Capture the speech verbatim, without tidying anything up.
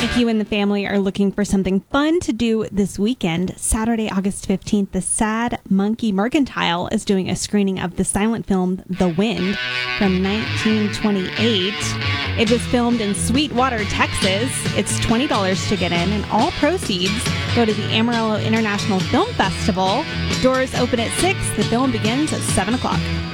If you and the family are looking for something fun to do this weekend, Saturday, August fifteenth, the Sad Monkey Mercantile is doing a screening of the silent film The Wind from nineteen twenty-eight. It was filmed in Sweetwater, Texas. It's twenty dollars to get in, and all proceeds go to the Amarillo International Film Festival. Doors open at six. The film begins at seven o'clock.